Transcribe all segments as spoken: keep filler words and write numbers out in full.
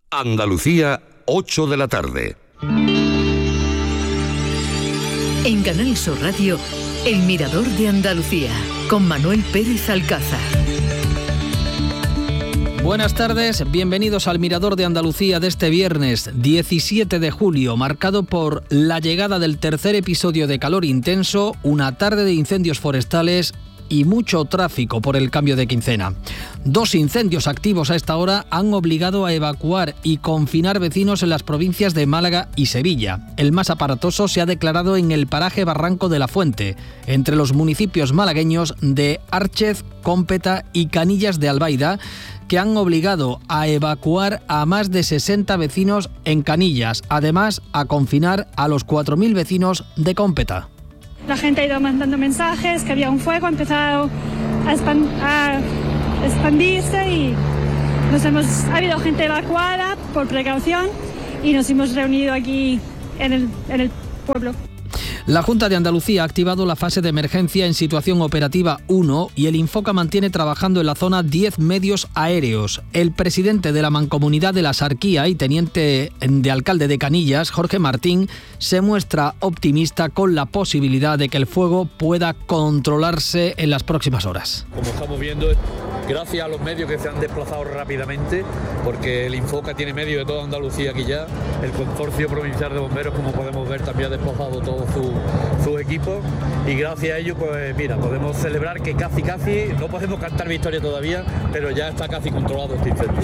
Andalucía, ocho de la tarde. En Canal Sur Radio, El Mirador de Andalucía, con Manuel Pérez Alcázar. Buenas tardes, bienvenidos al Mirador de Andalucía de este viernes diecisiete de julio, marcado por la llegada del tercer episodio de calor intenso, una tarde de incendios forestales y mucho tráfico por el cambio de quincena. Dos incendios activos a esta hora han obligado a evacuar y confinar vecinos en las provincias de Málaga y Sevilla. El más aparatoso se ha declarado en el paraje Barranco de la Fuente, entre los municipios malagueños de Árchez, Cómpeta y Canillas de Albaida, que han obligado a evacuar a más de sesenta vecinos en Canillas, además a confinar a los cuatro mil vecinos de Cómpeta. La gente ha ido mandando mensajes, que había un fuego, ha empezado a, expan- a expandirse y nos hemos, ha habido gente evacuada por precaución y nos hemos reunido aquí en el, en el pueblo. La Junta de Andalucía ha activado la fase de emergencia en situación operativa uno y el Infoca mantiene trabajando en la zona diez medios aéreos. El presidente de la Mancomunidad de la Sarquía y teniente de alcalde de Canillas, Jorge Martín, se muestra optimista con la posibilidad de que el fuego pueda controlarse en las próximas horas. Como estamos viendo, gracias a los medios que se han desplazado rápidamente, porque el Infoca tiene medios de toda Andalucía aquí ya, el Consorcio Provincial de Bomberos, como podemos ver, también ha desplazado todo su, su equipo, y gracias a ello, pues mira, podemos celebrar que casi casi, no podemos cantar victoria todavía, pero ya está casi controlado este incendio.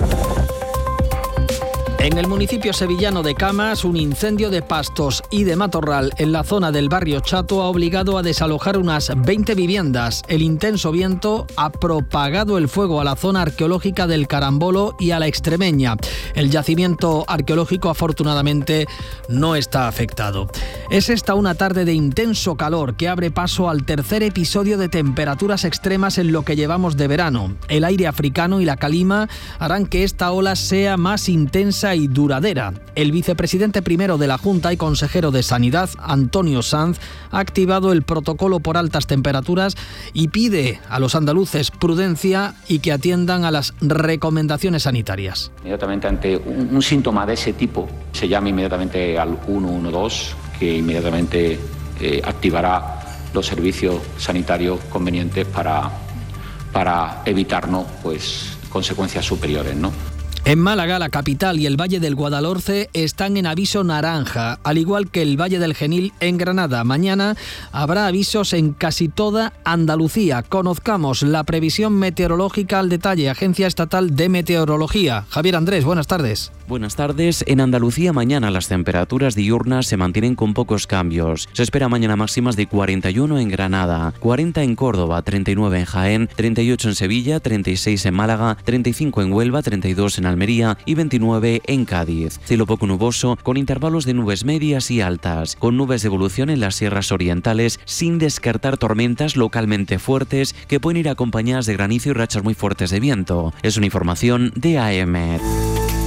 En el municipio sevillano de Camas, un incendio de pastos y de matorral en la zona del barrio Chato ha obligado a desalojar unas veinte viviendas. El intenso viento ha propagado el fuego a la zona arqueológica del Carambolo y a la Extremeña. El yacimiento arqueológico afortunadamente no está afectado. Es esta una tarde de intenso calor que abre paso al tercer episodio de temperaturas extremas en lo que llevamos de verano. El aire africano y la calima harán que esta ola sea más intensa y duradera. El vicepresidente primero de la Junta y consejero de Sanidad, Antonio Sanz, ha activado el protocolo por altas temperaturas y pide a los andaluces prudencia y que atiendan a las recomendaciones sanitarias. Inmediatamente ante un, un síntoma de ese tipo, se llama inmediatamente al uno uno dos, que inmediatamente eh, activará los servicios sanitarios convenientes para, para evitarnos pues, consecuencias superiores, ¿no? En Málaga, la capital y el Valle del Guadalhorce están en aviso naranja, al igual que el Valle del Genil en Granada. Mañana habrá avisos en casi toda Andalucía. Conozcamos la previsión meteorológica al detalle. Agencia Estatal de Meteorología. Javier Andrés, buenas tardes. Buenas tardes. En Andalucía mañana las temperaturas diurnas se mantienen con pocos cambios. Se espera mañana máximas de cuarenta y uno en Granada, cuarenta en Córdoba, treinta y nueve en Jaén, treinta y ocho en Sevilla, treinta y seis en Málaga, treinta y cinco en Huelva, treinta y dos en Almería y veintinueve en Cádiz. Cielo poco nuboso con intervalos de nubes medias y altas, con nubes de evolución en las sierras orientales, sin descartar tormentas localmente fuertes que pueden ir acompañadas de granizo y rachas muy fuertes de viento. Es una información de A E M E T.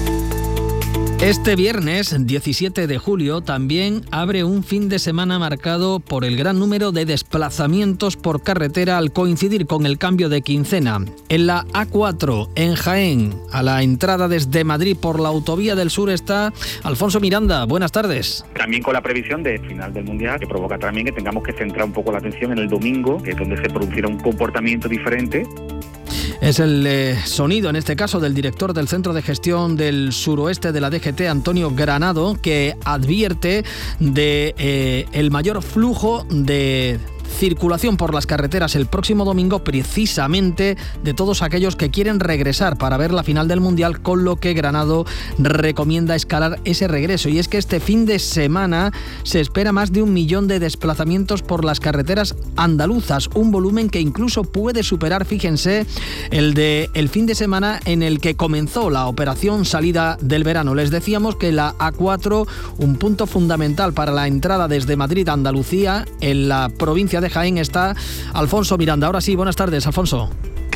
Este viernes diecisiete de julio también abre un fin de semana marcado por el gran número de desplazamientos por carretera al coincidir con el cambio de quincena. En la A cuatro, en Jaén, a la entrada desde Madrid por la autovía del sur está Alfonso Miranda. Buenas tardes. También con la previsión de final del Mundial, que provoca también que tengamos que centrar un poco la atención en el domingo, que es donde se producirá un comportamiento diferente. Es el eh, sonido, en este caso, del director del Centro de Gestión del Suroeste de la D G T, Antonio Granado, que advierte de eh, el mayor flujo de circulación por las carreteras el próximo domingo, precisamente de todos aquellos que quieren regresar para ver la final del Mundial, con lo que Granado recomienda escalar ese regreso. Y es que este fin de semana se espera más de un millón de desplazamientos por las carreteras andaluzas, un volumen que incluso puede superar, fíjense, el de el fin de semana en el que comenzó la operación salida del verano. Les decíamos que la A cuatro, un punto fundamental para la entrada desde Madrid a Andalucía, en la provincia de Jaén, está Alfonso Miranda. Ahora sí, buenas tardes, Alfonso. ¿Qué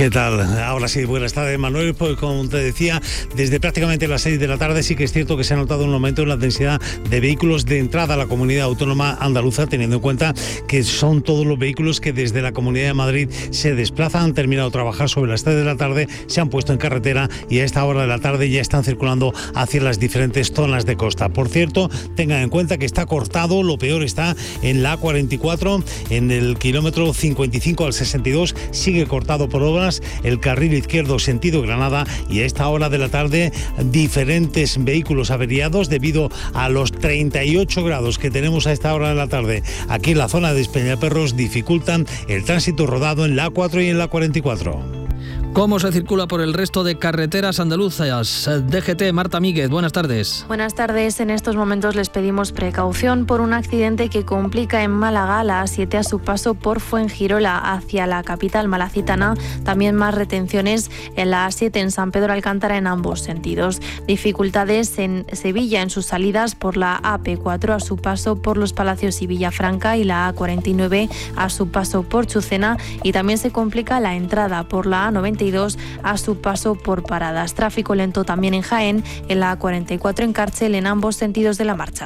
¿Qué tal? Ahora sí, buenas tardes, Manuel. Pues como te decía, desde prácticamente las seis de la tarde sí que es cierto que se ha notado un aumento en la densidad de vehículos de entrada a la comunidad autónoma andaluza, teniendo en cuenta que son todos los vehículos que desde la Comunidad de Madrid se desplazan, han terminado de trabajar sobre las tres de la tarde, se han puesto en carretera y a esta hora de la tarde ya están circulando hacia las diferentes zonas de costa. Por cierto, tengan en cuenta que está cortado, lo peor está en la A cuarenta y cuatro, en el kilómetro cincuenta y cinco al sesenta y dos, sigue cortado por obras el carril izquierdo sentido Granada, y a esta hora de la tarde diferentes vehículos averiados debido a los treinta y ocho grados que tenemos a esta hora de la tarde aquí en la zona de Espeñaperros, dificultan el tránsito rodado en la A cuatro y en la A cuarenta y cuatro. ¿Cómo se circula por el resto de carreteras andaluzas? D G T, Marta Míguez, buenas tardes. Buenas tardes. En estos momentos les pedimos precaución por un accidente que complica en Málaga la A siete a su paso por Fuengirola hacia la capital malacitana. También más retenciones en la A siete en San Pedro Alcántara en ambos sentidos. Dificultades en Sevilla en sus salidas por la A P cuatro a su paso por Los Palacios y Villafranca y la A cuarenta y nueve a su paso por Chucena, y también se complica la entrada por la A noventa y dos a su paso por Paradas. Tráfico lento también en Jaén, en la A cuarenta y cuatro en Cárcel, en ambos sentidos de la marcha.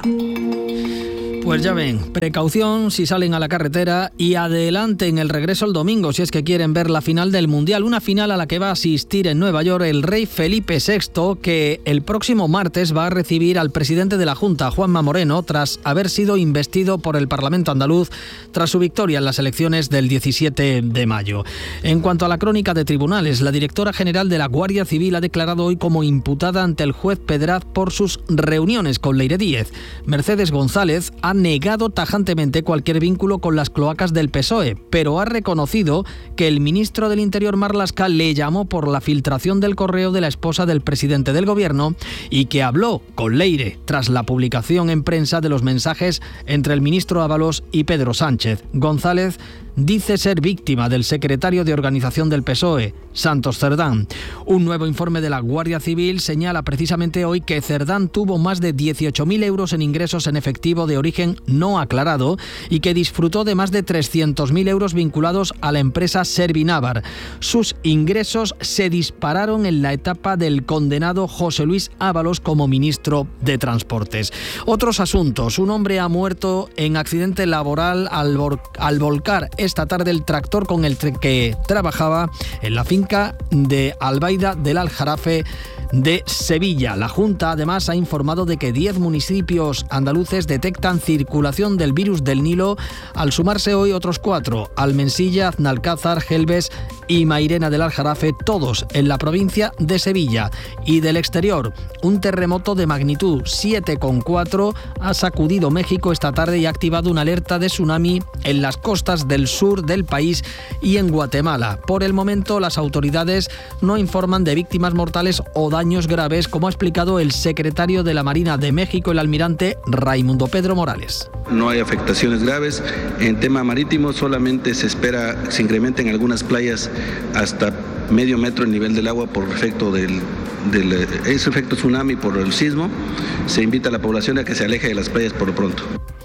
Pues ya ven, precaución si salen a la carretera y adelante en el regreso el domingo si es que quieren ver la final del Mundial, una final a la que va a asistir en Nueva York el rey Felipe sexto, que el próximo martes va a recibir al presidente de la Junta, Juanma Moreno, tras haber sido investido por el Parlamento andaluz tras su victoria en las elecciones del diecisiete de mayo. En cuanto a la crónica de tribunales, la directora general de la Guardia Civil ha declarado hoy como imputada ante el juez Pedraz por sus reuniones con Leire Díez. Mercedes González ha negado tajantemente cualquier vínculo con las cloacas del P S O E, pero ha reconocido que el ministro del Interior, Marlaska, le llamó por la filtración del correo de la esposa del presidente del gobierno y que habló con Leire tras la publicación en prensa de los mensajes entre el ministro Ábalos y Pedro Sánchez. González dice ser víctima del secretario de organización del P S O E, Santos Cerdán. Un nuevo informe de la Guardia Civil señala precisamente hoy que Cerdán tuvo más de dieciocho mil euros en ingresos en efectivo de origen no aclarado y que disfrutó de más de trescientos mil euros vinculados a la empresa Servinavar. Sus ingresos se dispararon en la etapa del condenado José Luis Ábalos como ministro de Transportes. Otros asuntos. Un hombre ha muerto en accidente laboral al, vol- al volcar esta tarde el tractor con el que trabajaba en la finca de Albaida del Aljarafe de Sevilla. La Junta además ha informado de que diez municipios andaluces detectan circulación del virus del Nilo, al sumarse hoy otros cuatro: Almensilla, Aznalcázar, Gelbes y Mairena del Aljarafe, todos en la provincia de Sevilla. Y del exterior, un terremoto de magnitud siete coma cuatro ha sacudido México esta tarde y ha activado una alerta de tsunami en las costas del sur del país y en Guatemala. Por el momento, las autoridades no informan de víctimas mortales o daños graves, como ha explicado el secretario de la Marina de México, el almirante Raimundo Pedro Morales. No hay afectaciones graves. En tema marítimo solamente se espera se incrementen algunas playas hasta medio metro el nivel del agua por efecto del, del ese efecto tsunami por el sismo. Se invita a la población a que se aleje de las playas por lo pronto.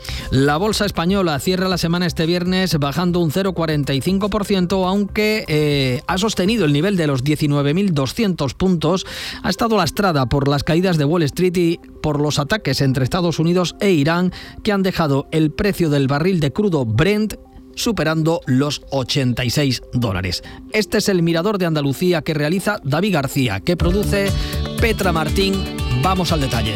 La bolsa española cierra la semana este viernes bajando un cero coma cuarenta y cinco por ciento, aunque eh, ha sostenido el nivel de los diecinueve mil doscientos puntos. Ha estado lastrada por las caídas de Wall Street y por los ataques entre Estados Unidos e Irán, que han dejado el precio del barril de crudo Brent superando los ochenta y seis dólares. Este es el Mirador de Andalucía que realiza David García, que produce Petra Martín. Vamos al detalle.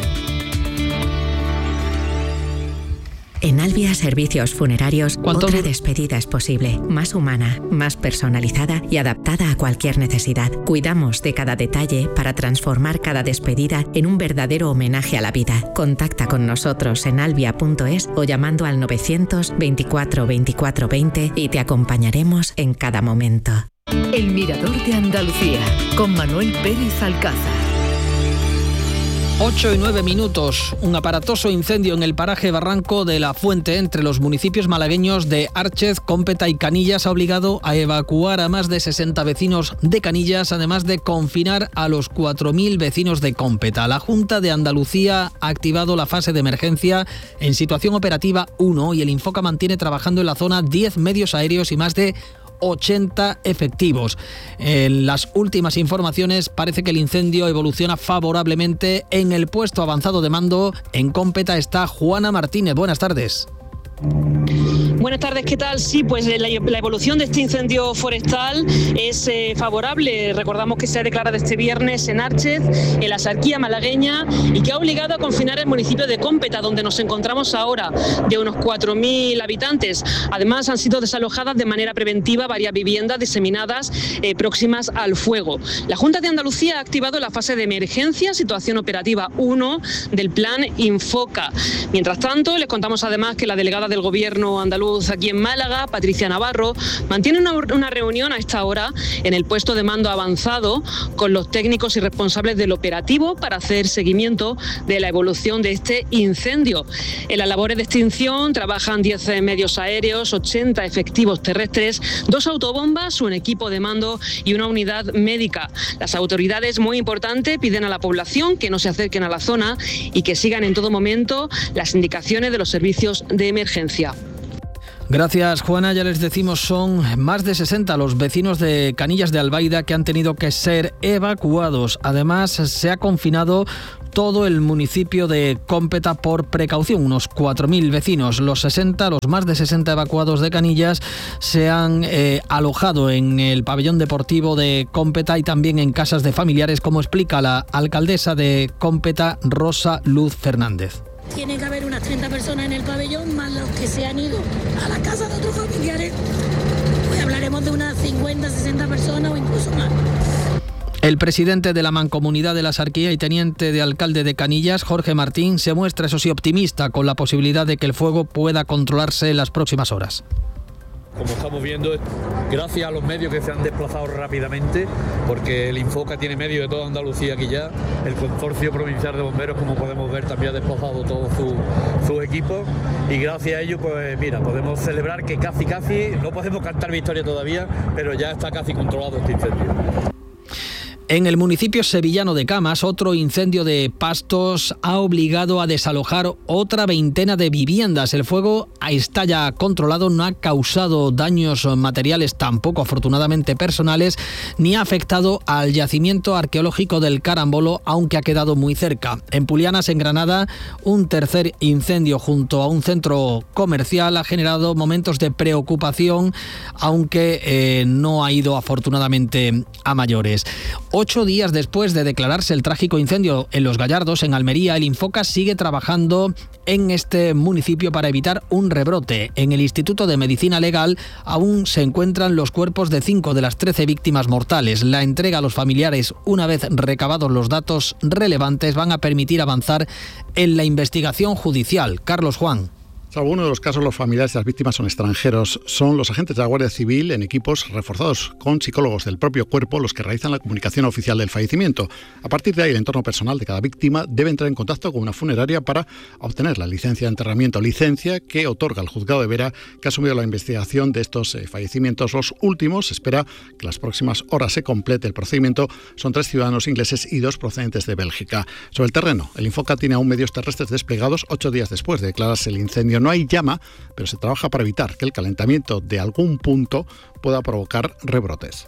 En Albia Servicios Funerarios, otra despedida es posible, más humana, más personalizada y adaptada a cualquier necesidad. Cuidamos de cada detalle para transformar cada despedida en un verdadero homenaje a la vida. Contacta con nosotros en albia punto es o llamando al novecientos veinticuatro veinticuatro veinte y te acompañaremos en cada momento. El Mirador de Andalucía, con Manuel Pérez Alcázar. ocho y nueve minutos. Un aparatoso incendio en el paraje Barranco de la Fuente, entre los municipios malagueños de Árchez, Cómpeta y Canillas, ha obligado a evacuar a más de sesenta vecinos de Canillas, además de confinar a los cuatro mil vecinos de Cómpeta. La Junta de Andalucía ha activado la fase de emergencia en situación operativa uno y el Infoca mantiene trabajando en la zona diez medios aéreos y más de ochenta efectivos. En las últimas informaciones parece que el incendio evoluciona favorablemente. En el puesto avanzado de mando en Cómpeta está Juana Martínez. Buenas tardes. Buenas tardes, ¿qué tal? Sí, pues la, la evolución de este incendio forestal es eh, favorable. Recordamos que se ha declarado este viernes en Árchez, en la Sarquía malagueña, y que ha obligado a confinar el municipio de Cómpeta, donde nos encontramos ahora, de unos cuatro mil habitantes. Además, han sido desalojadas de manera preventiva varias viviendas diseminadas eh, próximas al fuego. La Junta de Andalucía ha activado la fase de emergencia, situación operativa uno del plan Infoca. Mientras tanto, les contamos además que la delegada del Gobierno andaluz aquí en Málaga, Patricia Navarro, mantiene una, una reunión a esta hora en el puesto de mando avanzado con los técnicos y responsables del operativo para hacer seguimiento de la evolución de este incendio. En las labores de extinción trabajan diez medios aéreos, ochenta efectivos terrestres, dos autobombas, un equipo de mando y una unidad médica. Las autoridades, muy importante, piden a la población que no se acerquen a la zona y que sigan en todo momento las indicaciones de los servicios de emergencia. Gracias, Juana. Ya les decimos, son más de sesenta los vecinos de Canillas de Albaida que han tenido que ser evacuados. Además, se ha confinado todo el municipio de Cómpeta por precaución, unos cuatro mil vecinos. Los sesenta, los más de sesenta evacuados de Canillas se han eh, alojado en el pabellón deportivo de Cómpeta y también en casas de familiares, como explica la alcaldesa de Cómpeta, Rosa Luz Fernández. Tiene que haber unas treinta personas en el pabellón, más los que se han ido a la casa de otros familiares. Pues hablaremos de unas cincuenta, sesenta personas o incluso más. El presidente de la Mancomunidad de la Sarquía y teniente de alcalde de Canillas, Jorge Martín, se muestra, eso sí, optimista con la posibilidad de que el fuego pueda controlarse en las próximas horas. Como estamos viendo, gracias a los medios que se han desplazado rápidamente, porque el Infoca tiene medios de toda Andalucía aquí ya, el Consorcio Provincial de Bomberos, como podemos ver, también ha desplazado todos sus su equipos, y gracias a ello, pues mira, podemos celebrar que casi casi, no podemos cantar victoria todavía, pero ya está casi controlado este incendio. En el municipio sevillano de Camas, otro incendio de pastos ha obligado a desalojar otra veintena de viviendas. El fuego está ya controlado, no ha causado daños materiales, tampoco afortunadamente personales, ni ha afectado al yacimiento arqueológico del Carambolo, aunque ha quedado muy cerca. En Pulianas, en Granada, un tercer incendio junto a un centro comercial ha generado momentos de preocupación, aunque eh, no ha ido afortunadamente a mayores. Ocho días después de declararse el trágico incendio en Los Gallardos, en Almería, el Infoca sigue trabajando en este municipio para evitar un rebrote. En el Instituto de Medicina Legal aún se encuentran los cuerpos de cinco de las trece víctimas mortales. La entrega a los familiares, una vez recabados los datos relevantes, van a permitir avanzar en la investigación judicial. Carlos Juan. Salvo uno de los casos, los familiares de las víctimas son extranjeros. Son los agentes de la Guardia Civil en equipos reforzados con psicólogos del propio cuerpo los que realizan la comunicación oficial del fallecimiento. A partir de ahí, el entorno personal de cada víctima debe entrar en contacto con una funeraria para obtener la licencia de enterramiento, licencia que otorga el juzgado de Vera, que ha asumido la investigación de estos eh, fallecimientos. Los últimos, se espera que las próximas horas se complete el procedimiento. Son tres ciudadanos ingleses y dos procedentes de Bélgica. Sobre el terreno, el Infoca tiene aún medios terrestres desplegados ocho días después de declararse el incendio. No hay llama, pero se trabaja para evitar que el calentamiento de algún punto pueda provocar rebrotes.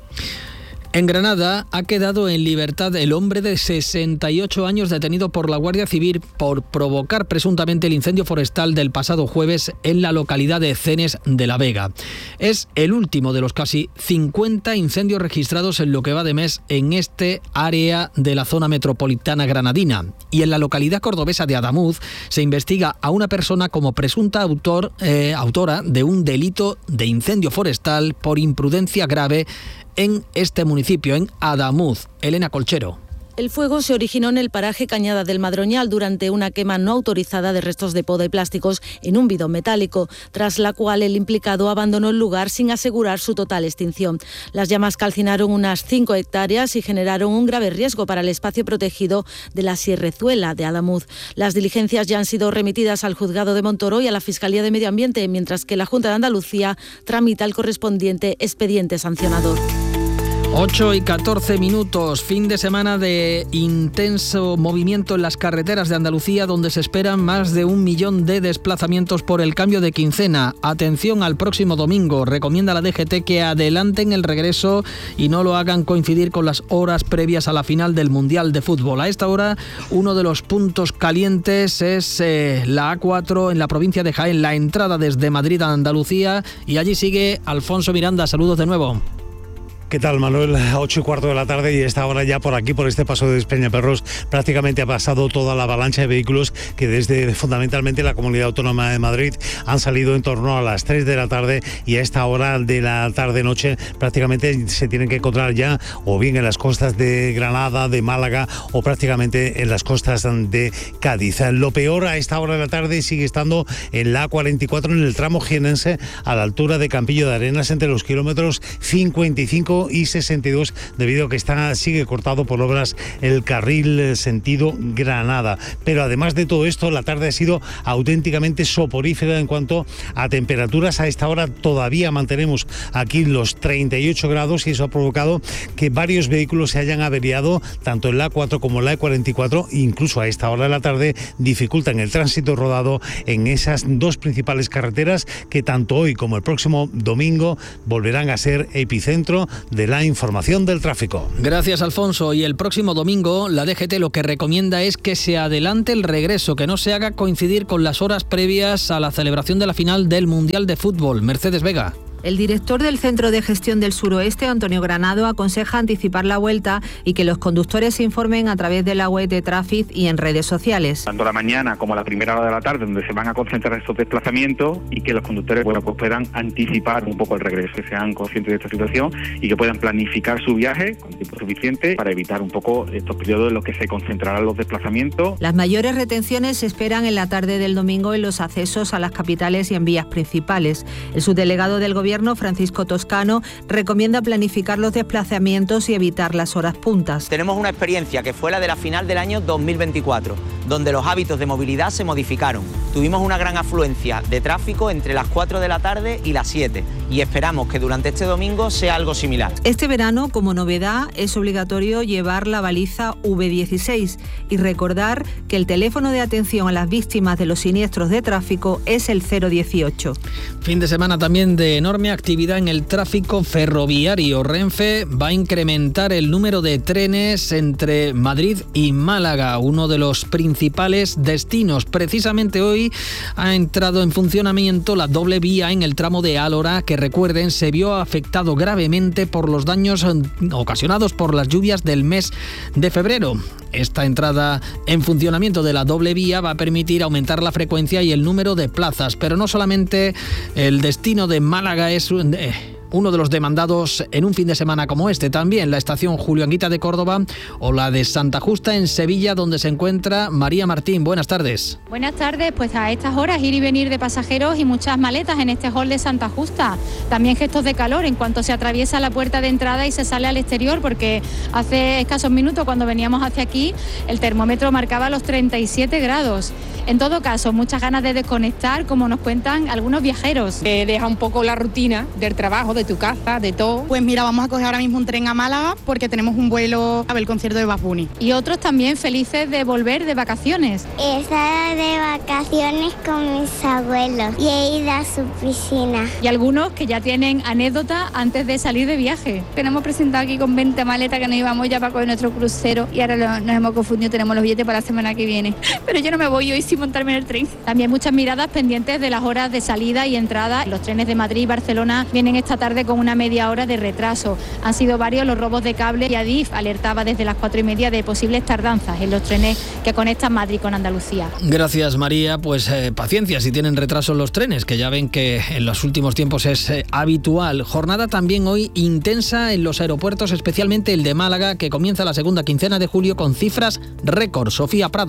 En Granada ha quedado en libertad el hombre de sesenta y ocho años detenido por la Guardia Civil por provocar presuntamente el incendio forestal del pasado jueves en la localidad de Cenes de la Vega. Es el último de los casi cincuenta incendios registrados en lo que va de mes en este área de la zona metropolitana granadina. Y en la localidad cordobesa de Adamuz se investiga a una persona como presunta autor, eh, autora de un delito de incendio forestal por imprudencia grave en este municipio, en Adamuz. Elena Colchero. El fuego se originó en el paraje Cañada del Madroñal durante una quema no autorizada de restos de poda y plásticos en un bidón metálico, tras la cual el implicado abandonó el lugar sin asegurar su total extinción. Las llamas calcinaron unas cinco hectáreas y generaron un grave riesgo para el espacio protegido de la Sierrezuela de Adamuz. Las diligencias ya han sido remitidas al Juzgado de Montoro y a la Fiscalía de Medio Ambiente, mientras que la Junta de Andalucía tramita el correspondiente expediente sancionador. ocho y catorce minutos, fin de semana de intenso movimiento en las carreteras de Andalucía, donde se esperan más de un millón de desplazamientos por el cambio de quincena. Atención al próximo domingo, recomienda la D G T que adelanten el regreso y no lo hagan coincidir con las horas previas a la final del Mundial de Fútbol. A esta hora, uno de los puntos calientes es eh, la A cuatro en la provincia de Jaén, la entrada desde Madrid a Andalucía, y allí sigue Alfonso Miranda. Saludos de nuevo. ¿Qué tal, Manuel? ocho y cuarto de la tarde y esta hora ya por aquí, por este paso de Despeñaperros, prácticamente ha pasado toda la avalancha de vehículos que desde fundamentalmente la Comunidad Autónoma de Madrid han salido en torno a las tres de la tarde, y a esta hora de la tarde-noche prácticamente se tienen que encontrar ya o bien en las costas de Granada, de Málaga, o prácticamente en las costas de Cádiz. Lo peor a esta hora de la tarde sigue estando en la A cuarenta y cuatro, en el tramo jienense, a la altura de Campillo de Arenas, entre los kilómetros cincuenta y cinco y sesenta y dos, debido a que está, sigue cortado por obras el carril sentido Granada. Pero además de todo esto, la tarde ha sido auténticamente soporífera en cuanto a temperaturas. A esta hora todavía mantenemos aquí los treinta y ocho grados, y eso ha provocado que varios vehículos se hayan averiado, tanto en la A cuatro como en la A cuarenta y cuatro. Incluso a esta hora de la tarde dificultan el tránsito rodado en esas dos principales carreteras que tanto hoy como el próximo domingo volverán a ser epicentro de la información del tráfico. Gracias, Alfonso. Y el próximo domingo la D G T lo que recomienda es que se adelante el regreso, que no se haga coincidir con las horas previas a la celebración de la final del Mundial de Fútbol. Mercedes Vega. El director del Centro de Gestión del Suroeste, Antonio Granado, aconseja anticipar la vuelta y que los conductores se informen a través de la web de Traffic y en redes sociales. Tanto la mañana como la primera hora de la tarde, donde se van a concentrar estos desplazamientos, y que los conductores bueno, pues puedan anticipar un poco el regreso, que sean conscientes de esta situación y que puedan planificar su viaje con tiempo suficiente para evitar un poco estos periodos en los que se concentrarán los desplazamientos. Las mayores retenciones se esperan en la tarde del domingo en los accesos a las capitales y en vías principales. El subdelegado del Gobierno, Francisco Toscano, recomienda planificar los desplazamientos y evitar las horas puntas. Tenemos una experiencia que fue la de la final del año dos mil veinticuatro, donde los hábitos de movilidad se modificaron. Tuvimos una gran afluencia de tráfico entre las cuatro de la tarde y las siete, y esperamos que durante este domingo sea algo similar. Este verano, como novedad, es obligatorio llevar la baliza V dieciséis y recordar que el teléfono de atención a las víctimas de los siniestros de tráfico es el cero dieciocho. Fin de semana también de enorme actividad en el tráfico ferroviario. Renfe va a incrementar el número de trenes entre Madrid y Málaga, uno de los principales destinos. Precisamente hoy ha entrado en funcionamiento la doble vía en el tramo de Álora, que recuerden se vio afectado gravemente por los daños ocasionados por las lluvias del mes de febrero. Esta entrada en funcionamiento de la doble vía va a permitir aumentar la frecuencia y el número de plazas, pero no solamente el destino de Málaga es un... Eh, uno de los demandados en un fin de semana como este. También la estación Julio Anguita de Córdoba o la de Santa Justa en Sevilla, donde se encuentra María Martín. Buenas tardes. Buenas tardes, pues a estas horas ir y venir de pasajeros y muchas maletas en este hall de Santa Justa. También gestos de calor en cuanto se atraviesa la puerta de entrada y se sale al exterior, porque hace escasos minutos cuando veníamos hacia aquí el termómetro marcaba los treinta y siete grados. En todo caso, muchas ganas de desconectar, como nos cuentan algunos viajeros. Eh, deja un poco la rutina del trabajo, de tu casa, de todo. Pues mira, vamos a coger ahora mismo un tren a Málaga porque tenemos un vuelo a ver el concierto de Bad Bunny. Y otros también felices de volver de vacaciones. Estar de vacaciones con mis abuelos y he ido a su piscina. Y algunos que ya tienen anécdota antes de salir de viaje. Que nos hemos presentado aquí con veinte maletas que nos íbamos ya para coger nuestro crucero y ahora lo, nos hemos confundido, tenemos los billetes para la semana que viene. Pero yo no me voy hoy sin montarme en el tren. También muchas miradas pendientes de las horas de salida y entrada. Los trenes de Madrid y Barcelona vienen esta tarde con una media hora de retraso. Han sido varios los robos de cable y Adif alertaba desde las cuatro y media de posibles tardanzas en los trenes que conectan Madrid con Andalucía. Gracias, María. Pues eh, paciencia si tienen retraso en los trenes, que ya ven que en los últimos tiempos es eh, habitual. Jornada también hoy intensa en los aeropuertos, especialmente el de Málaga, que comienza la segunda quincena de julio con cifras récord. Sofía Prado.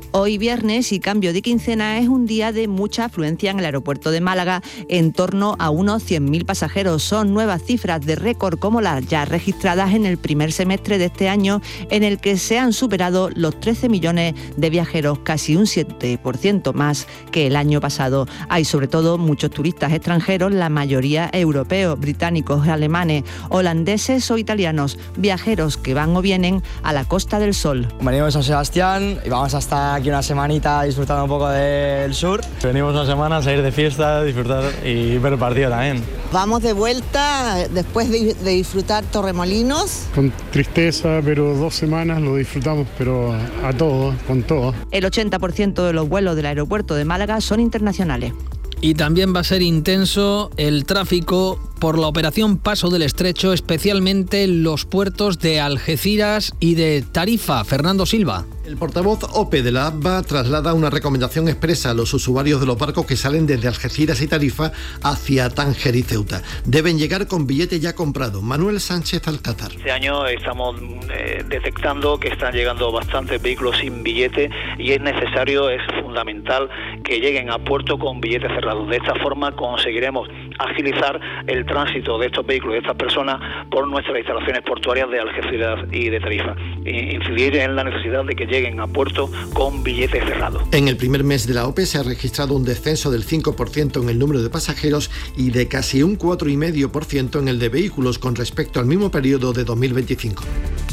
Hoy viernes y cambio de quincena es un día de mucha afluencia en el aeropuerto de Málaga, en torno a unos cien mil pasajeros. Son nuevas cifras de récord como las ya registradas en el primer semestre de este año, en el que se han superado los trece millones de viajeros, casi un siete por ciento más que el año pasado. Hay sobre todo muchos turistas extranjeros, la mayoría europeos, británicos, alemanes, holandeses o italianos, viajeros que van o vienen a la Costa del Sol. Venimos de San Sebastián y vamos hasta aquí una semanita disfrutando un poco del sur. Venimos una semana a salir de fiesta, disfrutar y ver el partido también. Vamos de vuelta después de, de disfrutar Torremolinos. Con tristeza, pero dos semanas lo disfrutamos, pero a todo, con todo. El ochenta por ciento de los vuelos del aeropuerto de Málaga son internacionales. Y también va a ser intenso el tráfico por la operación Paso del Estrecho, especialmente en los puertos de Algeciras y de Tarifa. Fernando Silva. El portavoz O P E de la A B A traslada una recomendación expresa a los usuarios de los barcos que salen desde Algeciras y Tarifa hacia Tánger y Ceuta. Deben llegar con billete ya comprado. Manuel Sánchez Alcázar. Este año estamos eh, detectando que están llegando bastantes vehículos sin billete y es necesario, es fundamental que lleguen a puerto con billetes cerrados. De esta forma conseguiremos agilizar el tránsito de estos vehículos, de estas personas, por nuestras instalaciones portuarias de Algeciras y de Tarifa. E incidir en la necesidad de que lleguen a puerto con billetes cerrados. En el primer mes de la O P E se ha registrado un descenso del cinco por ciento en el número de pasajeros y de casi un cuatro coma cinco por ciento en el de vehículos con respecto al mismo periodo de dos mil veinticinco.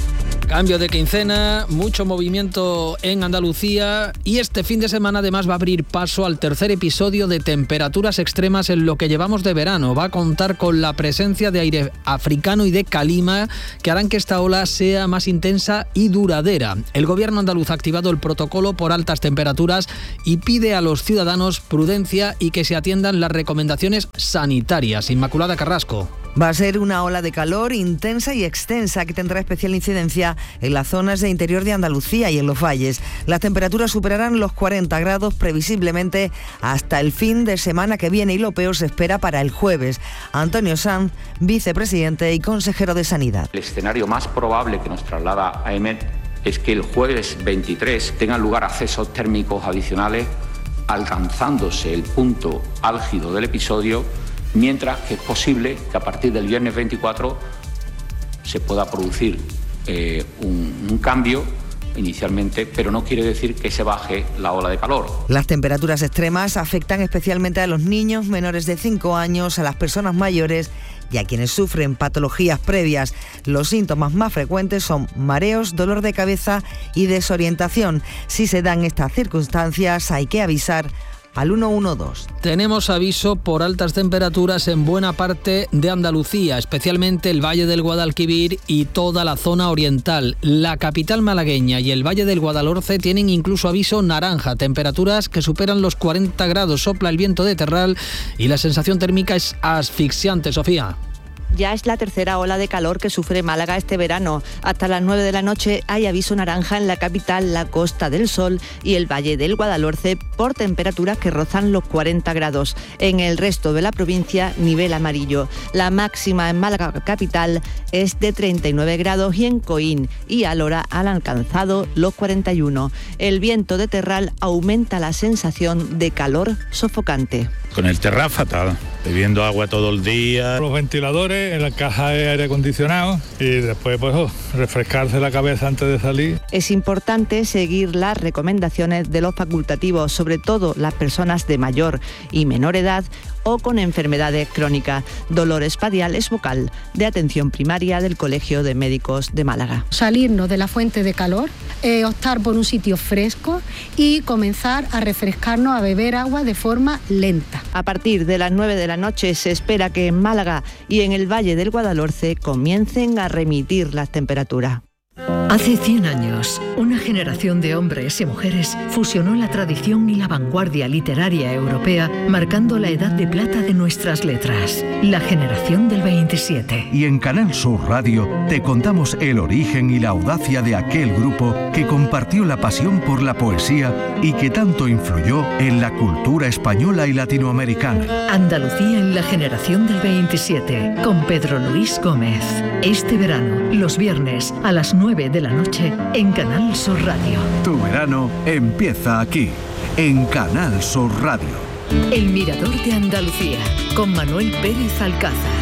Cambio de quincena, mucho movimiento en Andalucía y este fin de semana además va a abrir paso al tercer episodio de temperaturas extremas en lo que llevamos de verano. Va a contar con la presencia de aire africano y de calima que harán que esta ola sea más intensa y duradera. El gobierno andaluz ha activado el protocolo por altas temperaturas y pide a los ciudadanos prudencia y que se atiendan las recomendaciones sanitarias. Inmaculada Carrasco. Va a ser una ola de calor intensa y extensa que tendrá especial incidencia en las zonas de interior de Andalucía y en los valles. Las temperaturas superarán los cuarenta grados previsiblemente hasta el fin de semana que viene y lo peor se espera para el jueves. Antonio Sanz, vicepresidente y consejero de Sanidad. El escenario más probable que nos traslada a EMET es que el jueves veintitrés tengan lugar accesos térmicos adicionales, alcanzándose el punto álgido del episodio, mientras que es posible que a partir del viernes veinticuatro se pueda producir eh, un, un cambio inicialmente, pero no quiere decir que se baje la ola de calor. Las temperaturas extremas afectan especialmente a los niños menores de cinco años, a las personas mayores y a quienes sufren patologías previas. Los síntomas más frecuentes son mareos, dolor de cabeza y desorientación. Si se dan estas circunstancias, hay que avisar al uno uno dos. Tenemos aviso por altas temperaturas en buena parte de Andalucía, especialmente el Valle del Guadalquivir y toda la zona oriental. La capital malagueña y el Valle del Guadalhorce tienen incluso aviso naranja, temperaturas que superan los cuarenta grados, sopla el viento de terral y la sensación térmica es asfixiante, Sofía. Ya es la tercera ola de calor que sufre Málaga este verano. Hasta las nueve de la noche hay aviso naranja en la capital, la Costa del Sol y el Valle del Guadalhorce por temperaturas que rozan los cuarenta grados. En el resto de la provincia, nivel amarillo. La máxima en Málaga capital es de treinta y nueve grados y en Coín y Alhora han alcanzado los cuarenta y uno. El viento de terral aumenta la sensación de calor sofocante. Con el terral fatal, bebiendo agua todo el día. Los ventiladores en la caja de aire acondicionado y después pues oh, refrescarse la cabeza antes de salir. Es importante seguir las recomendaciones de los facultativos, sobre todo las personas de mayor y menor edad o con enfermedades crónicas. Dolores Padial es vocal de atención primaria del Colegio de Médicos de Málaga. Salirnos de la fuente de calor, eh, optar por un sitio fresco y comenzar a refrescarnos, a beber agua de forma lenta. A partir de las nueve de la noche se espera que en Málaga y en el Valle del Guadalhorce comiencen a remitir las temperaturas. Hace cien años, una generación de hombres y mujeres fusionó la tradición y la vanguardia literaria europea, marcando la edad de plata de nuestras letras, la generación del veintisiete. Y en Canal Sur Radio te contamos el origen y la audacia de aquel grupo que compartió la pasión por la poesía y que tanto influyó en la cultura española y latinoamericana. Andalucía en la generación del veintisiete, con Pedro Luis Gómez. Este verano, los viernes, a las nueve de de la noche en Canal Sur Radio. Tu verano empieza aquí, en Canal Sur Radio. El Mirador de Andalucía, con Manuel Pérez Alcázar.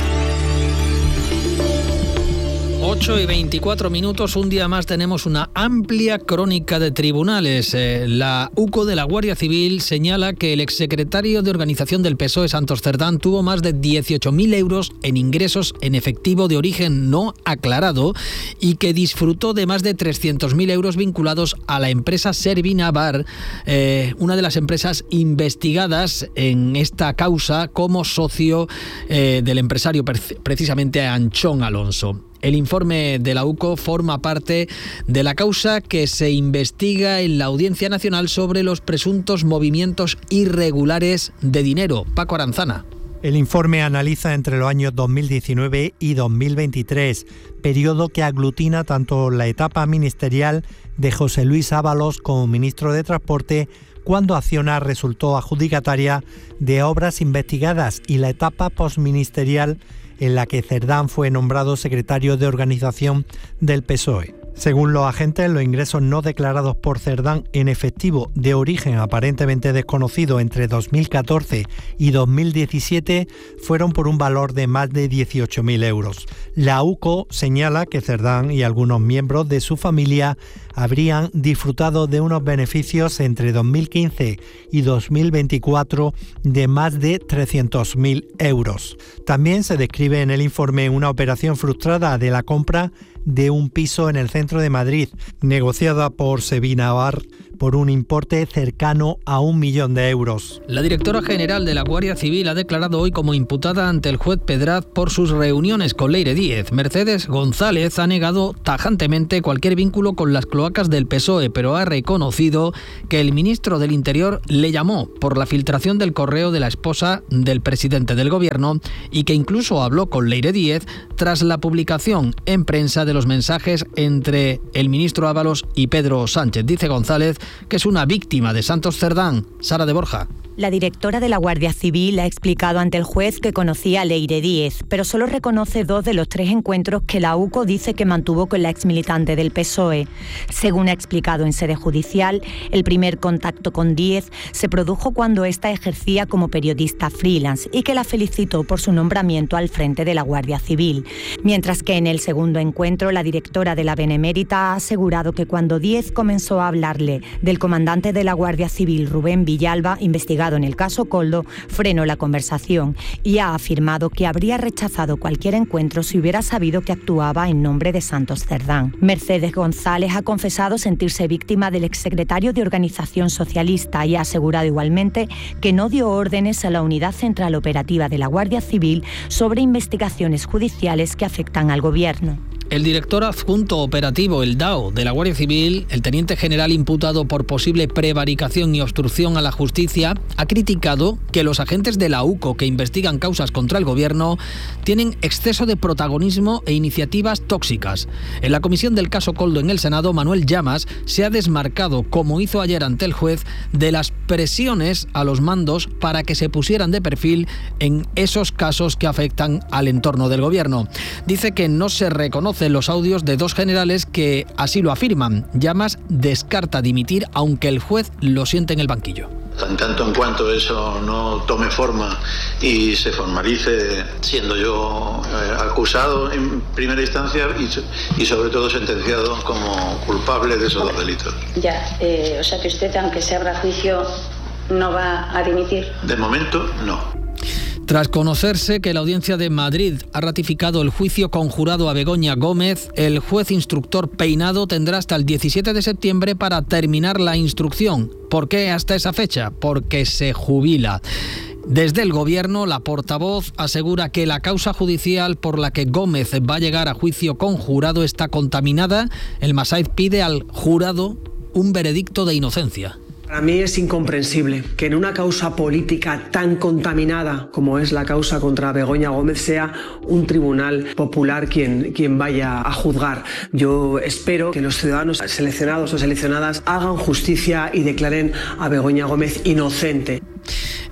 ocho y veinticuatro minutos, un día más tenemos una amplia crónica de tribunales. Eh, la UCO de la Guardia Civil señala que el exsecretario de Organización del P S O E, Santos Cerdán, tuvo más de dieciocho mil euros en ingresos en efectivo de origen no aclarado y que disfrutó de más de trescientos mil euros vinculados a la empresa Servinavar, eh, una de las empresas investigadas en esta causa como socio eh, del empresario precisamente Anchón Alonso. El informe de la UCO forma parte de la causa que se investiga en la Audiencia Nacional sobre los presuntos movimientos irregulares de dinero. Paco Aranzana. El informe analiza entre los años dos mil diecinueve y dos mil veintitrés, periodo que aglutina tanto la etapa ministerial de José Luis Ábalos como ministro de Transporte, cuando Acciona resultó adjudicataria de obras investigadas, y la etapa postministerial en la que Cerdán fue nombrado secretario de Organización del P S O E. Según los agentes, los ingresos no declarados por Cerdán en efectivo de origen aparentemente desconocido entre dos mil catorce y dos mil diecisiete fueron por un valor de más de dieciocho mil euros. La UCO señala que Cerdán y algunos miembros de su familia habrían disfrutado de unos beneficios entre dos mil quince y dos mil veinticuatro de más de trescientos mil euros. También se describe en el informe una operación frustrada de la compra de un piso en el centro de Madrid, negociada por Servinavar por un importe cercano a un millón de euros. La directora general de la Guardia Civil ha declarado hoy como imputada ante el juez Pedraz por sus reuniones con Leire Díez. Mercedes González ha negado tajantemente cualquier vínculo con las cloacas del P S O E, pero ha reconocido que el ministro del Interior le llamó por la filtración del correo de la esposa del presidente del gobierno y que incluso habló con Leire Díez tras la publicación en prensa de los mensajes entre el ministro Ábalos y Pedro Sánchez. Dice González que es una víctima de Santos Cerdán. Sara de Borja. La directora de la Guardia Civil ha explicado ante el juez que conocía a Leire Díez, pero solo reconoce dos de los tres encuentros que la UCO dice que mantuvo con la exmilitante del P S O E. Según ha explicado en sede judicial, el primer contacto con Díez se produjo cuando ésta ejercía como periodista freelance y que la felicitó por su nombramiento al frente de la Guardia Civil. Mientras que en el segundo encuentro, la directora de la Benemérita ha asegurado que cuando Díez comenzó a hablarle del comandante de la Guardia Civil, Rubén Villalba, investigado en el caso Koldo, frenó la conversación y ha afirmado que habría rechazado cualquier encuentro si hubiera sabido que actuaba en nombre de Santos Cerdán. Mercedes González ha confesado sentirse víctima del exsecretario de Organización Socialista y ha asegurado igualmente que no dio órdenes a la Unidad Central Operativa de la Guardia Civil sobre investigaciones judiciales que afectan al gobierno. El director adjunto operativo, el D A O, de la Guardia Civil, el teniente general imputado por posible prevaricación y obstrucción a la justicia, ha criticado que los agentes de la UCO que investigan causas contra el gobierno tienen exceso de protagonismo e iniciativas tóxicas. En la comisión del caso Koldo en el Senado, Manuel Llamas se ha desmarcado, como hizo ayer ante el juez, de las presiones a los mandos para que se pusieran de perfil en esos casos que afectan al entorno del gobierno. Dice que no se reconoce los audios de dos generales que así lo afirman. Llamas descarta dimitir aunque el juez lo siente en el banquillo. En tanto en cuanto eso no tome forma y se formalice siendo yo eh, acusado en primera instancia y, y sobre todo sentenciado como culpable de esos dos delitos. Ya, eh, o sea que usted, aunque se abra juicio, no va a dimitir. De momento, no. Tras conocerse que la Audiencia de Madrid ha ratificado el juicio conjurado a Begoña Gómez, el juez instructor Peinado tendrá hasta el diecisiete de septiembre para terminar la instrucción. ¿Por qué hasta esa fecha? Porque se jubila. Desde el Gobierno, la portavoz asegura que la causa judicial por la que Gómez va a llegar a juicio conjurado está contaminada. El Masaid pide al jurado un veredicto de inocencia. Para mí es incomprensible que en una causa política tan contaminada como es la causa contra Begoña Gómez sea un tribunal popular quien, quien vaya a juzgar. Yo espero que los ciudadanos seleccionados o seleccionadas hagan justicia y declaren a Begoña Gómez inocente.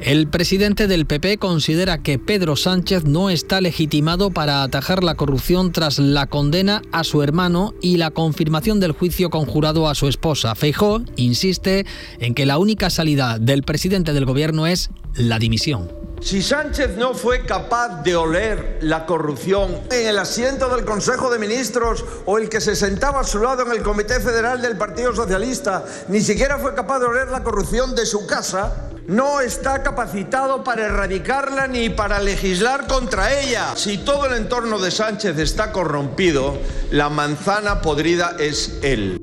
El presidente del P P considera que Pedro Sánchez no está legitimado para atajar la corrupción tras la condena a su hermano y la confirmación del juicio conjurado a su esposa. Feijóo insiste en que la única salida del presidente del gobierno es la dimisión. Si Sánchez no fue capaz de oler la corrupción en el asiento del Consejo de Ministros o el que se sentaba a su lado en el Comité Federal del Partido Socialista, ni siquiera fue capaz de oler la corrupción de su casa, no está capacitado para erradicarla ni para legislar contra ella. Si todo el entorno de Sánchez está corrompido, la manzana podrida es él.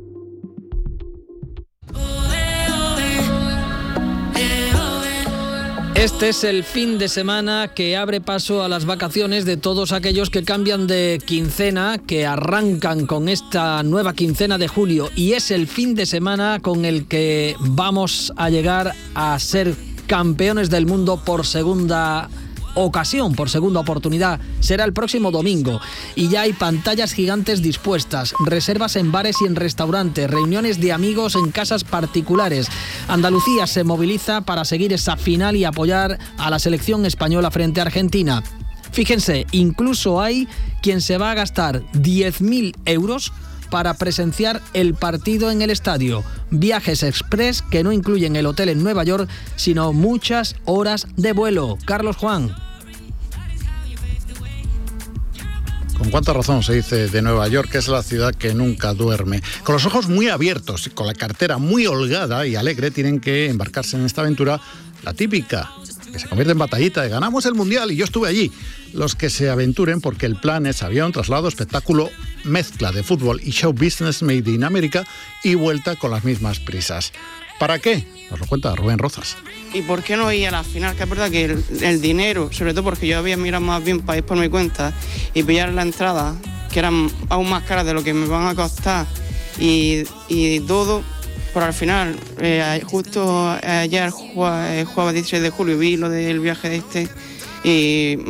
Este es el fin de semana que abre paso a las vacaciones de todos aquellos que cambian de quincena, que arrancan con esta nueva quincena de julio, y es el fin de semana con el que vamos a llegar a ser campeones del mundo por segunda ocasión, por segunda oportunidad. Será el próximo domingo y ya hay pantallas gigantes dispuestas, reservas en bares y en restaurantes, reuniones de amigos en casas particulares. Andalucía se moviliza para seguir esa final y apoyar a la selección española frente a Argentina. Fíjense, incluso hay quien se va a gastar diez mil euros para presenciar el partido en el estadio. Viajes express que no incluyen el hotel en Nueva York, sino muchas horas de vuelo. Carlos Juan. Con cuánta razón se dice de Nueva York que es la ciudad que nunca duerme. Con los ojos muy abiertos y con la cartera muy holgada y alegre tienen que embarcarse en esta aventura, la típica, que se convierte en batallita de ganamos el Mundial y yo estuve allí. Los que se aventuren, porque el plan es avión, traslado, espectáculo, mezcla de fútbol y show business made in America y vuelta con las mismas prisas. ¿Para qué? Nos lo cuenta Rubén Rozas. ¿Y por qué no ir a la final? Que es verdad que el, el dinero, sobre todo porque yo había mirado más bien para ir por mi cuenta y pillar la entrada, que eran aún más caras de lo que me van a costar, y, y todo, pero al final, eh, justo ayer, jueves dieciséis de julio, vi lo del viaje de este y